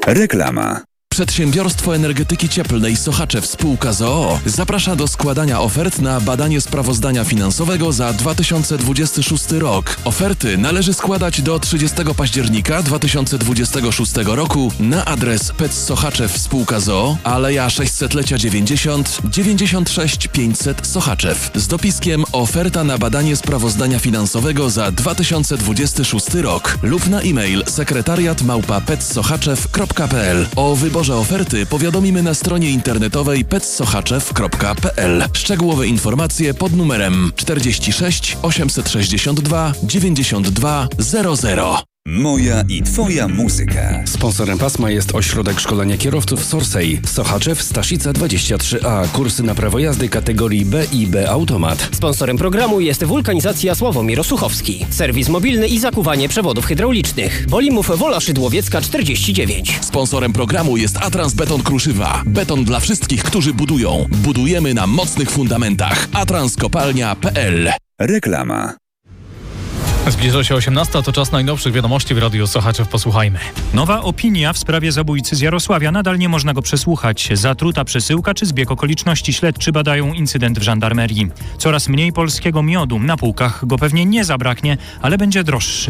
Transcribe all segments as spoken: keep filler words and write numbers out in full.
Reklama. Przedsiębiorstwo Energetyki Cieplnej Sochaczew Spółka z o o zaprasza do składania ofert na badanie sprawozdania finansowego za dwa tysiące dwudziesty szósty rok. Oferty należy składać do trzydziestego października dwa tysiące dwudziestego szóstego roku na adres P E C Sochaczew Spółka z o o, Aleja sześćsetlecia dziewięćdziesiąt, dziewięćdziesiąt sześć pięćset Sochaczew z dopiskiem oferta na badanie sprawozdania finansowego za dwa tysiące dwudziesty szósty rok lub na e-mail sekretariat małpa pecsochaczew kropka p l. O wyborze oferty powiadomimy na stronie internetowej pecsochaczew kropka p l. Szczegółowe informacje pod numerem czterdzieści sześć osiemset sześćdziesiąt dwa dziewięćdziesiąt dwa zero zero. Moja i Twoja muzyka. Sponsorem pasma jest Ośrodek Szkolenia Kierowców Sorsej. Sochaczew, Staszica dwadzieścia trzy a. Kursy na prawo jazdy kategorii B i B Automat. Sponsorem programu jest Wulkanizacja Sławomir Osuchowski. Serwis mobilny i zakuwanie przewodów hydraulicznych. Wolimów Wola Szydłowiecka czterdzieści dziewięć. Sponsorem programu jest Atrans Beton Kruszywa. Beton dla wszystkich, którzy budują. Budujemy na mocnych fundamentach. atranskopalnia kropka p l. Reklama. Zbliża się osiemnasta, to czas najnowszych wiadomości w Radiu Sochaczew. Posłuchajmy. Nowa opinia w sprawie zabójcy z Jarosławia. Nadal nie można go przesłuchać. Zatruta przesyłka czy zbieg okoliczności? Śledczy badają incydent w żandarmerii. Coraz mniej polskiego miodu. Na półkach go pewnie nie zabraknie, ale będzie droższy.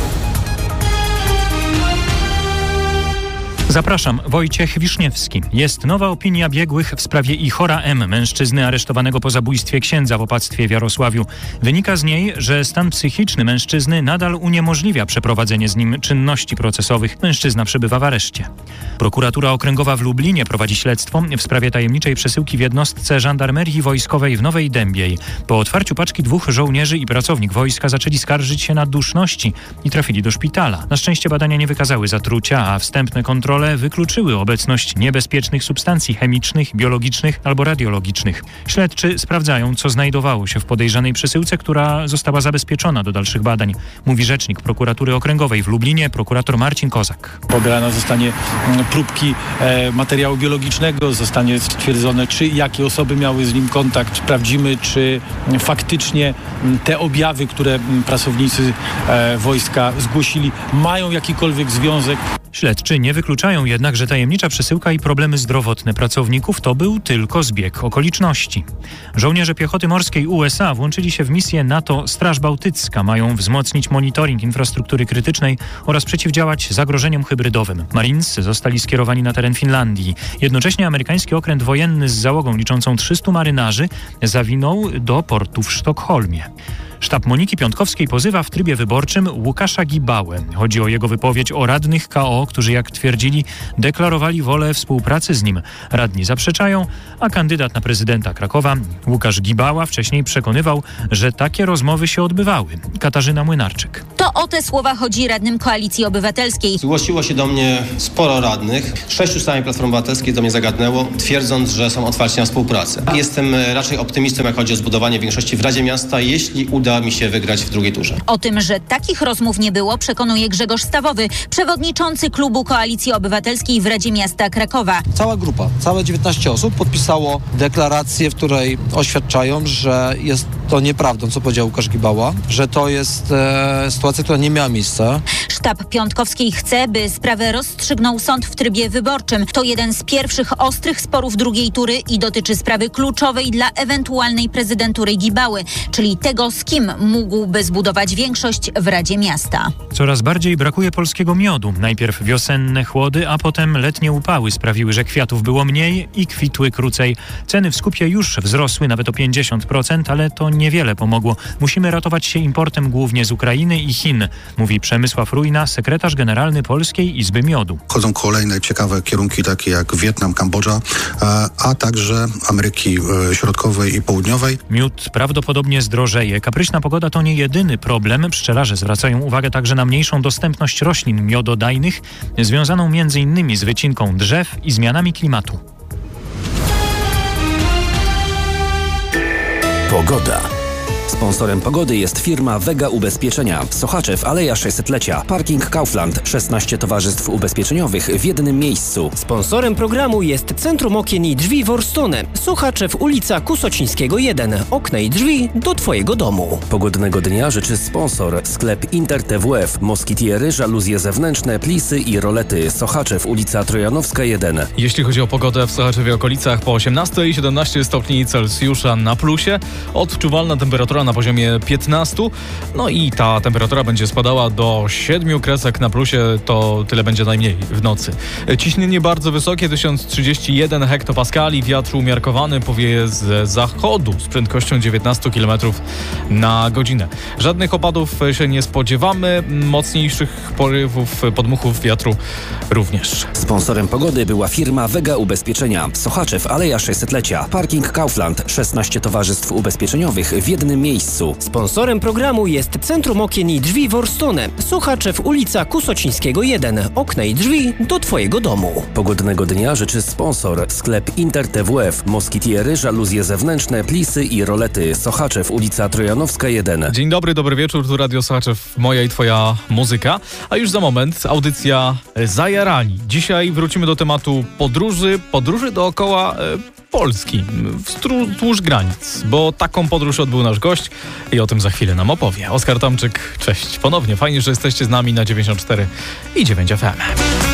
Zapraszam, Wojciech Wiszniewski. Jest nowa opinia biegłych w sprawie Ichora M., mężczyzny aresztowanego po zabójstwie księdza w opactwie w Jarosławiu. Wynika z niej, że stan psychiczny mężczyzny nadal uniemożliwia przeprowadzenie z nim czynności procesowych. Mężczyzna przebywa w areszcie. Prokuratura Okręgowa w Lublinie prowadzi śledztwo w sprawie tajemniczej przesyłki w jednostce żandarmerii wojskowej w Nowej Dębiej. Po otwarciu paczki dwóch żołnierzy i pracownik wojska zaczęli skarżyć się na duszności i trafili do szpitala. Na szczęście badania nie wykazały zatrucia, a wstępne kontrole wykluczyły obecność niebezpiecznych substancji chemicznych, biologicznych albo radiologicznych. Śledczy sprawdzają, co znajdowało się w podejrzanej przesyłce, która została zabezpieczona do dalszych badań, mówi rzecznik Prokuratury Okręgowej w Lublinie, prokurator Marcin Kozak. Pobrana zostanie próbki e, materiału biologicznego, zostanie stwierdzone, czy jakie osoby miały z nim kontakt. Sprawdzimy, czy faktycznie te objawy, które pracownicy e, wojska zgłosili, mają jakikolwiek związek. Śledczy nie wykluczają jednak, że tajemnicza przesyłka i problemy zdrowotne pracowników to był tylko zbieg okoliczności. Żołnierze piechoty morskiej U S A włączyli się w misję NATO Straż Bałtycka. Mają wzmocnić monitoring infrastruktury krytycznej oraz przeciwdziałać zagrożeniom hybrydowym. Marinescy zostali skierowani na teren Finlandii. Jednocześnie amerykański okręt wojenny z załogą liczącą trzystu marynarzy zawinął do portu w Sztokholmie. Sztab Moniki Piątkowskiej pozywa w trybie wyborczym Łukasza Gibałę. Chodzi o jego wypowiedź o radnych K O, którzy, jak twierdzili, deklarowali wolę współpracy z nim. Radni zaprzeczają, a kandydat na prezydenta Krakowa, Łukasz Gibała, wcześniej przekonywał, że takie rozmowy się odbywały. Katarzyna Młynarczyk. To o te słowa chodzi radnym Koalicji Obywatelskiej. Zgłosiło się do mnie sporo radnych. Sześciu z samej Platformy Obywatelskiej do mnie zagadnęło, twierdząc, że są otwarci na współpracę. Jestem raczej optymistą, jak chodzi o zbudowanie większości w Radzie Miasta, jeśli uda mi się wygrać w drugiej turze. O tym, że takich rozmów nie było, przekonuje Grzegorz Stawowy, przewodniczący klubu Koalicji Obywatelskiej w Radzie Miasta Krakowa. Cała grupa, całe dziewiętnaście osób podpisało deklarację, w której oświadczają, że jest to nieprawdą, co powiedział Łukasz Gibała, że to jest e, sytuacja, która nie miała miejsca. Sztab Piątkowskiej chce, by sprawę rozstrzygnął sąd w trybie wyborczym. To jeden z pierwszych ostrych sporów drugiej tury i dotyczy sprawy kluczowej dla ewentualnej prezydentury Gibały, czyli tego, z kim mógłby zbudować większość w Radzie Miasta. Coraz bardziej brakuje polskiego miodu. Najpierw wiosenne chłody, a potem letnie upały sprawiły, że kwiatów było mniej i kwitły krócej. Ceny w skupie już wzrosły nawet o pięćdziesiąt procent, ale to niewiele pomogło. Musimy ratować się importem głównie z Ukrainy i Chin, mówi Przemysław Rujna, sekretarz generalny Polskiej Izby Miodu. Chodzą kolejne ciekawe kierunki, takie jak Wietnam, Kambodża, a także Ameryki Środkowej i Południowej. Miód prawdopodobnie zdrożeje. Kapryśna pogoda to nie jedyny problem. Pszczelarze zwracają uwagę także na mniejszą dostępność roślin miododajnych, związaną między innymi z wycinką drzew i zmianami klimatu. Pogoda. Sponsorem pogody jest firma Vega Ubezpieczenia. Sochaczew, Aleja sześćsetlecia. Parking Kaufland. szesnaście towarzystw ubezpieczeniowych w jednym miejscu. Sponsorem programu jest Centrum Okien i Drzwi Worstone. Sochaczew, ulica Kusocińskiego jeden. Okna i drzwi do Twojego domu. Pogodnego dnia życzy sponsor. Sklep Inter T W F. Moskitiery, żaluzje zewnętrzne, plisy i rolety. Sochaczew, ulica Trojanowska jeden. Jeśli chodzi o pogodę w Sochaczewie okolicach po osiemnaście i siedemnaście stopni Celsjusza na plusie, odczuwalna temperatura na poziomie piętnaście, no i ta temperatura będzie spadała do siedmiu kresek na plusie, to tyle będzie najmniej w nocy. Ciśnienie bardzo wysokie, tysiąc trzydzieści jeden hektopaskali, wiatr umiarkowany powieje z zachodu z prędkością dziewiętnaście kilometrów na godzinę. Żadnych opadów się nie spodziewamy, mocniejszych porywów, podmuchów wiatru również. Sponsorem pogody była firma Vega Ubezpieczenia. Sochaczew, Aleja sześćsetlecia. Parking Kaufland. szesnaście towarzystw ubezpieczeniowych w jednym miejscu. Sponsorem programu jest Centrum Okien i Drzwi Worstone. Sochaczew, ulica Kusocińskiego jeden. Okna i drzwi do Twojego domu. Pogodnego dnia życzy sponsor. Sklep Inter T W F. Moskitiery, żaluzje zewnętrzne, plisy i rolety. Sochaczew, ulica Trojanowska jeden. Dzień dobry, dobry wieczór, tu Radio Sochaczew, moja i Twoja muzyka. A już za moment audycja Zajarani. Dzisiaj wrócimy do tematu podróży, podróży dookoła e, Polski, wzdłuż granic, bo taką podróż odbył nasz gość i o tym za chwilę nam opowie. Oskar Tomczyk, cześć ponownie, fajnie, że jesteście z nami na dziewięćdziesiąt cztery i dziewięć F M.